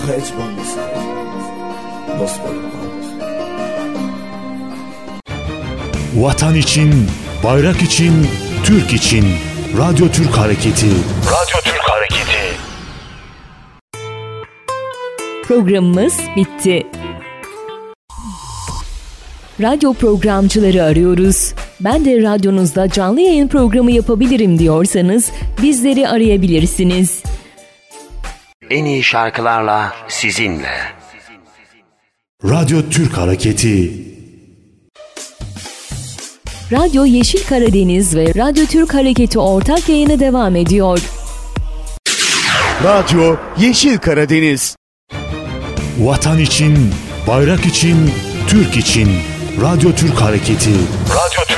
Hiç olmasa dost olmamız. Vatan için, bayrak için, Türk için. Radyo Türk Hareketi. Radyo Türk Hareketi. Programımız bitti. Radyo programcıları arıyoruz. Ben de radyonuzda canlı yayın programı yapabilirim diyorsanız bizleri arayabilirsiniz. En iyi şarkılarla sizinle. Radyo Türk Hareketi. Radyo Yeşil Karadeniz ve Radyo Türk Hareketi ortak yayını devam ediyor. Radyo Yeşil Karadeniz. Vatan için, bayrak için, Türk için. Radyo Türk Hareketi. Radyo Türk